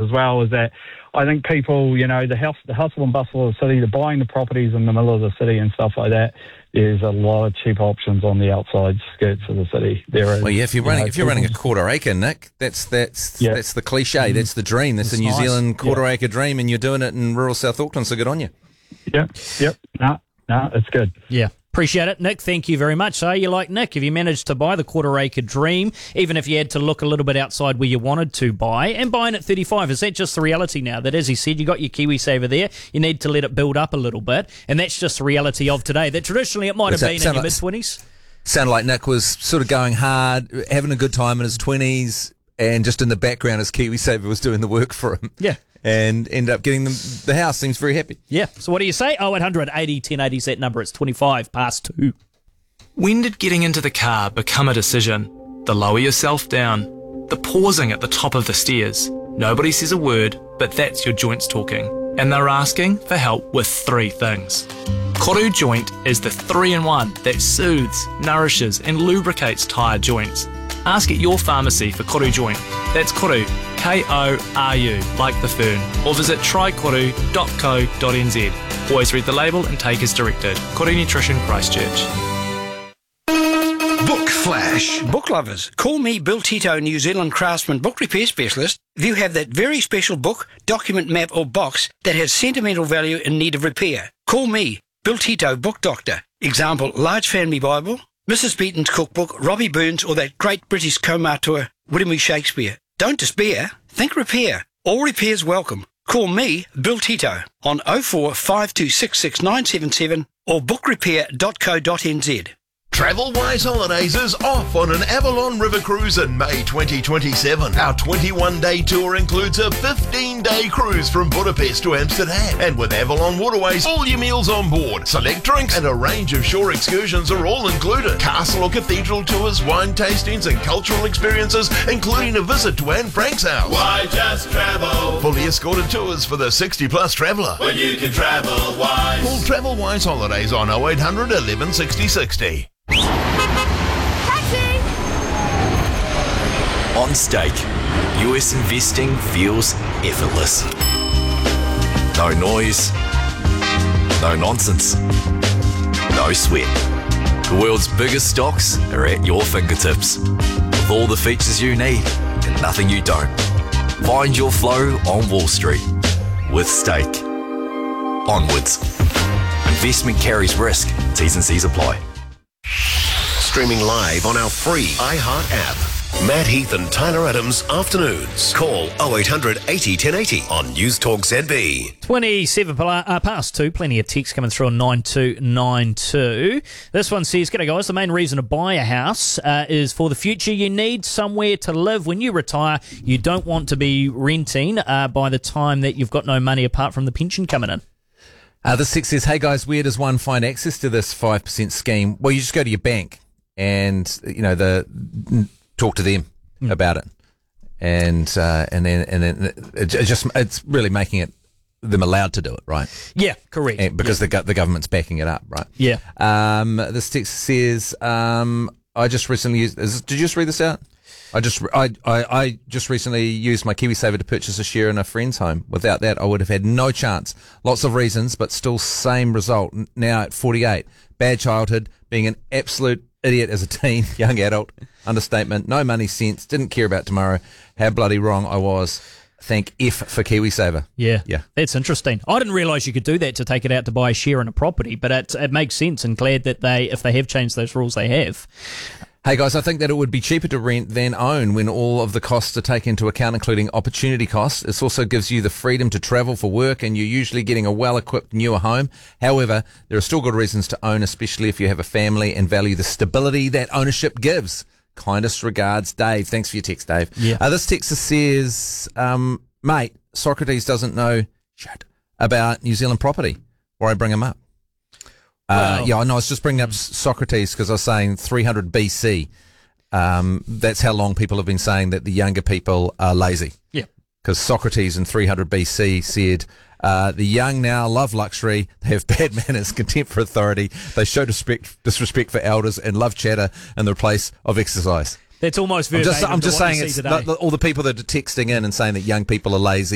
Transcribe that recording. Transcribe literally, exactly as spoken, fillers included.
as well is that I think people, you know, the, house, the hustle and bustle of the city, they're buying the properties in the middle of the city and stuff like that. There's a lot of cheap options on the outside skirts of the city. There is. Well, yeah, if you're you running, know, if you're running a quarter acre, Nick, that's that's yeah. that's the cliche, that's the dream, that's It's the New nice. Zealand quarter yeah. acre dream, and you're doing it in rural South Auckland. So good on you. Yep, yep. No, no, it's good. Yeah. Appreciate it, Nick. Thank you very much. So you like Nick, if you managed to buy the quarter acre dream, even if you had to look a little bit outside where you wanted to buy, and buying at thirty-five, is that just the reality now? That, as he said, you got your KiwiSaver there, you need to let it build up a little bit, and that's just the reality of today. That traditionally it might have Does that been in sound your like- mid-twenties. Sounded like Nick was sort of going hard, having a good time in his twenties, and just in the background his KiwiSaver was doing the work for him. Yeah. And ended up getting them the house. Seems very happy. Yeah. So what do you say? oh eight hundred eighty ten eighty is that number. It's twenty-five past two. When did getting into the car become a decision? The lower yourself down, the pausing at the top of the stairs. Nobody says a word, but that's your joints talking. And they're asking for help with three things. Koru Joint is the three-in-one that soothes, nourishes and lubricates tired joints. Ask at your pharmacy for Koru Joint. That's Koru, K O R U, like the fern. Or visit try koru dot co dot n z. Always read the label and take as directed. Koru Nutrition, Christchurch. Book Flash. Book lovers, call me Bill Tito, New Zealand craftsman book repair specialist. If you have that very special book, document, map or box that has sentimental value in need of repair, call me, Bill Tito, book doctor. Example, Large Family Bible, Missus Beaton's cookbook, Robbie Burns or that great British co-auteur, William E. Shakespeare. Don't despair, think repair. All repairs welcome. Call me, Bill Tito, on oh four five two six six nine seven seven or book repair dot co dot n z. Travel-Wise Holidays is off on an Avalon River cruise in May twenty twenty-seven. Our twenty-one day tour includes a fifteen day cruise from Budapest to Amsterdam. And with Avalon Waterways, all your meals on board, select drinks and a range of shore excursions are all included. Castle or cathedral tours, wine tastings and cultural experiences, including a visit to Anne Frank's house. Why just travel Fully escorted tours for the sixty plus traveller. when you can travel wise? Call Travel-Wise Holidays on oh eight hundred eleven sixty sixty. On Stake, U S investing feels effortless. No noise, no nonsense, no sweat. The world's biggest stocks are at your fingertips, with all the features you need and nothing you don't. Find your flow on Wall Street with Stake. Onwards. Investment carries risk. T's and C's apply. Streaming live on our free iHeart app. Matt Heath and Tyler Adams Afternoons. Call oh eight hundred eighty ten eighty on News Talk Z B. twenty-seven uh, past two. Plenty of texts coming through on nine two nine two. This one says, "G'day guys, the main reason to buy a house uh, is for the future. You need somewhere to live when you retire. You don't want to be renting uh, by the time that you've got no money apart from the pension coming in." Uh, this text says, "Hey guys, where does one find access to this five percent scheme?" Well, you just go to your bank and, you know, the talk to them mm. about it. And, uh, and then, and then it just, it's really making it, them allowed to do it, right? Yeah, correct. And because yeah. the, the government's backing it up, right? Yeah. Um, this text says, um, I just recently used, is, did you just read this out? I just, I, I, I just recently used my KiwiSaver to purchase a share in a friend's home. Without that, I would have had no chance. Lots of reasons, but still same result. Now at forty-eight, bad childhood, being an absolute idiot as a teen, young adult, understatement, no money sense, didn't care about tomorrow. How bloody wrong I was. Thank F for KiwiSaver. Yeah, yeah, that's interesting. I didn't realise you could do that to take it out to buy a share in a property, but it, it makes sense, and glad that they, if they have changed those rules, they have. Hey guys, I think that it would be cheaper to rent than own when all of the costs are taken into account, including opportunity costs. This also gives you the freedom to travel for work, and you're usually getting a well-equipped newer home. However, there are still good reasons to own, especially if you have a family and value the stability that ownership gives. Kindest regards, Dave. Thanks for your text, Dave. Yeah. Uh, this text says, um, mate, Socrates doesn't know shit about New Zealand property, or I bring him up. Uh, well, yeah, I know. I was just bringing up Socrates because I was saying three hundred B C. Um, that's how long people have been saying that the younger people are lazy. Yeah. Because Socrates in three hundred B C said, uh, the young now love luxury, they have bad manners, contempt for authority, they show disrespect, disrespect for elders, and love chatter in the place of exercise. That's almost I'm verbatim. just, I'm just to what saying you it's see the, today. the, all the people that are texting in and saying that young people are lazy